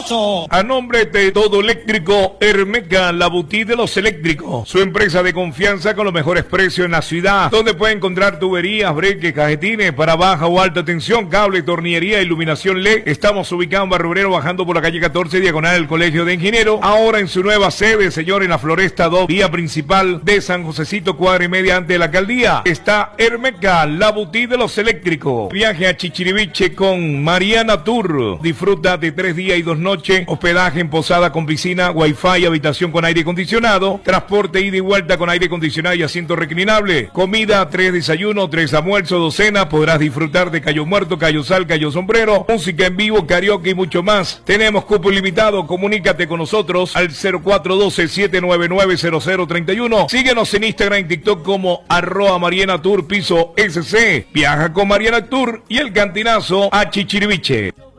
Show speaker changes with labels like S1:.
S1: fabuloso.
S2: A nombre de Todo Eléctrico, Hermeca, la boutique de los eléctricos. Su empresa de confianza con los mejores precios en la ciudad, donde puede encontrar tuberías, breques, cajetines para baja o alta tensión, cable, tornillería, iluminación LED. Estamos ubicados en Barrio Obrero, bajando por la calle 14, diagonal del Colegio de Ingenieros. Ahora en su nueva sede, señor, en la Floresta 2, vía principal de San Josecito, cuadra y media ante la alcaldía. Está Hermeca, la boutique de los eléctricos. Viaje a Chichiriviche con Mariana Tour. Disfruta de 3 días y 2 noches. Hospedaje en posada con piscina, wifi, habitación con aire acondicionado. Transporte ida y vuelta con aire acondicionado y asiento reclinable. Comida, 3 desayunos, 3 almuerzos, 2 cenas. Podrás disfrutar de Cayo Muerto, Cayo Sal, Cayo Sombrero. Música en vivo, karaoke y mucho más. Tenemos cupo ilimitado. Comunícate con nosotros al 0412-799-0031. Síguenos en Instagram y TikTok como @Mariana Tour piso SC. Viaja con Mariana Tour y el cantinazo a Chichiriviche.